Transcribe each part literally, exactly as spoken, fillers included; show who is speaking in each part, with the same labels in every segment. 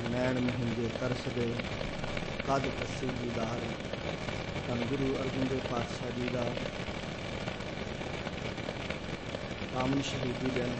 Speaker 1: नैन महिंजे तरस दे कद कसी दीदार। धन गुरु अर्जन देव पातशाह जी का पावन शहीदी दिन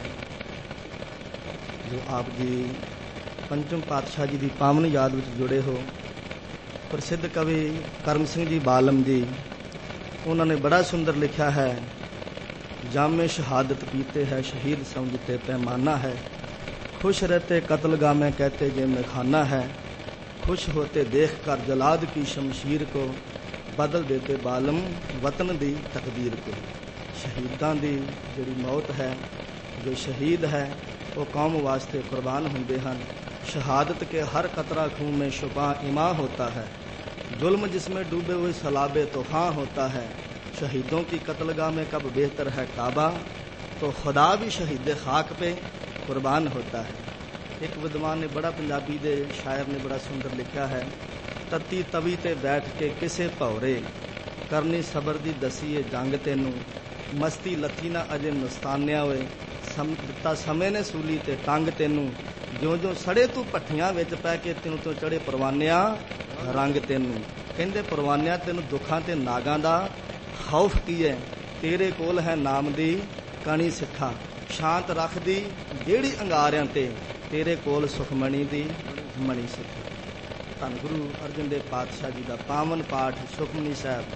Speaker 1: जो आप जी पंचम पातशाह जी की पावन याद में जुड़े हो। प्रसिद्ध कवि करम सिंह जी बालम जी उन्होंने बड़ा सुंदर लिखा है, जामे शहादत पीते है शहीद समझते पैमाना है, खुश रहते कत्लगाह में कहते जे में खाना है, खुश होते देख कर जलाद की शमशीर को बदल देते बालम वतन दी तकदीर को। शहीदां दी जिहड़ी मौत है, जो शहीद है वो कौम वास्ते कुर्बान होंदे हन। शहादत के हर कतरा खून में शुबा इमा होता है, जुल्म जिसमें डूबे हुए सलाबे तूफान होता है। शहीदों की कत्लगाह में कब बेहतर है काबा, तो खुदा भी शहीद खाक पे कुर्बान होता है। एक विद्वान ने बड़ा पंजाबी दे शायर ने बड़ा सुंदर लिखा है, तत्ती तवी ते बैठ के किसे भौरे करनी सबर दी दसीए जंग तेनू, मस्ती लथी ना अजे नस्तानिया होए सम दिता समय ने सूली ते टंग तेनू, ज्यों ज्यों सड़े तू भट्ठियां विच पै के तेनू तो चढ़े परवानिया रंग तेनू। कहंदे परवानिया तेनू दुखां ते नागां दा खौफ की है, तेरे कोल है नाम दी कणी सिखा, शांत रख दी जेड़ी अंगारियां ते तेरे कोल सुखमणी दी मणी सिखा। धन गुरु अर्जन देव पातशाह जी का पावन पाठ सुखमनी साहब।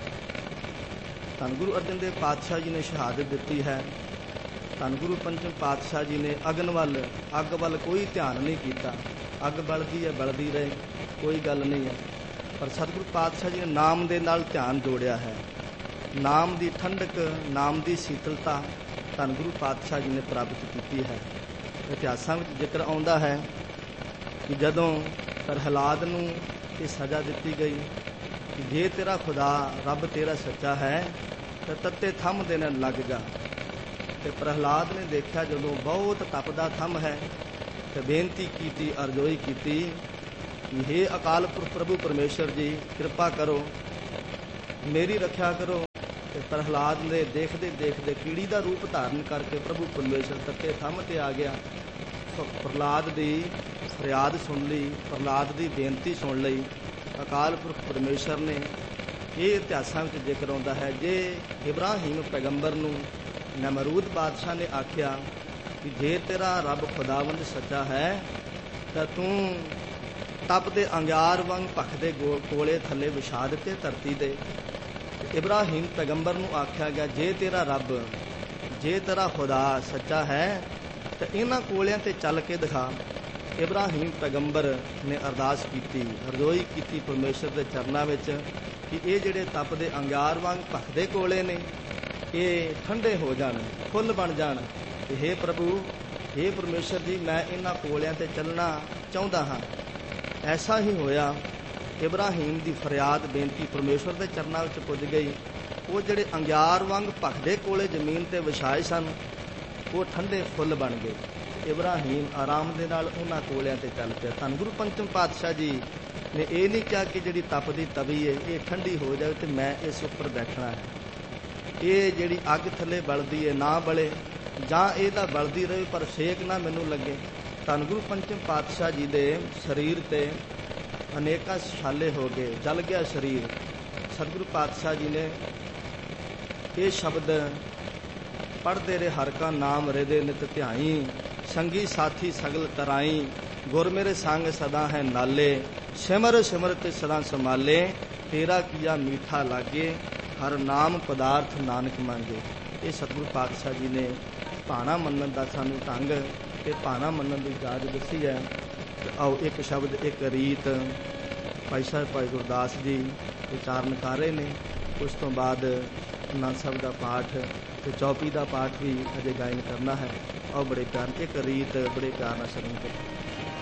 Speaker 1: धन गुरु अर्जन देव पातशाह जी ने शहादत दी है। धन गुरु पंचम पातशाह जी ने अगन वल अग वल कोई ध्यान नहीं किया, अग बलदी है बलदी रहे कोई गल नहीं है, पर सतगुरु पातशाह जी ने नाम दे नाल ध्यान जोड़िया है। नाम दी ठंडक, नाम दी शीतलता धन गुरु पातशाह जी ने प्राप्त की है। इतिहासां विच जिक्र आउंदा है कि जदों प्रहलाद नूं ये सज़ा दी गई कि जे तेरा खुदा रब तेरा सच्चा है तो तत्ते थम देने लग जा। ते प्रहलाद ने देखा जदों बहुत तपदा थम है तो बेनती की, अरजोई की कि हे अकाल पुरख प्रभु परमेश्वर जी कृपा करो, मेरी रक्षा करो। ते प्रहलाद ने देखते देखते कीड़ी का रूप धारण करके प्रभु परमेश्वर तत्ते थम ते आ गया। तो प्रहलाद की फरियाद सुन ली, प्रहलाद की बेनती सुन ली। अकाल पुरख परमेश्वर ने ये इतिहासां विच जिक्र आउंदा है, जे इब्राहिम पैगंबर नूं नमरूद बादशाह ने आख्या कि जे तेरा रब खुदावंद सच्चा है तो तू तप दे अंगार वांग भखदे कोले थले विछा दिते धरती दे। इब्राहिम पैगंबर नूं आख्या गया, जे तेरा रब जे तेरा खुदा सच्चा है तो इन्हां कोलियां ते चल के दिखा। इब्राहिम पैगंबर ने अरदास की, अरजोई की परमेश्वर के चरनां विच कि ये जिहड़े तप दे अंगार वांग भखदे कोले ने ये ठंडे हो जाण, फुੱਲ बन जाण। ते हे प्रभु हे परमेश्वर जी मैं इन्हां कोलियां ते चलना चाहुंदा हां। ऐसा ही होया। इब्राहिम की फरियाद बेनती परमेश्वर के चरनां विच पुज गई। वो जिहड़े अंगियार वांग भखदे कोले जमीन ते विछाए सन वो ठंडे फुੱਲ बन गए। इब्राहिम आराम दे नाल उन्हां कोलियां ते चल पिया। धन गुरु पंचम पातशाह जी ने यह नहीं कहा कि जिहड़ी तपदी तवी है ये ठंडी हो जाए तो मैं इस उपर बैठना है। ये जिहड़ी अग थले बलदी है ना बले, जां इहदा बलदी रहे पर सेक ना मैनू लगे। धन गुरु पंचम पातशाह जी दे शरीर ते अनेका छाले हो गए, जल गया शरीर। सतगुरु पातशाह जी ने ये शब्द पढ़ते रहे, हर का नाम हृदय नित ध्याई, संगी साथी सगल तराई, गुर मेरे संग सदा है नाले, सिमर सिमर ते सदा संभाले, तेरा किया मीठा लागे, हर नाम पदार्थ नानक मांगे। ये सतगुरु पातशाह जी ने भाना मनन का सानू ढंग ते भाना मनन की जाच दसी है। आओ एक शब्द एक रीत भाई साहब भाई गुरदास जी उचारण कर रहे ने, उस तो बाद आनंद साहब का पाठ ते चौपी का पाठ भी अजे गायन करना है। और बड़े प्यार एक रीत बड़े प्यार नाल सुनो।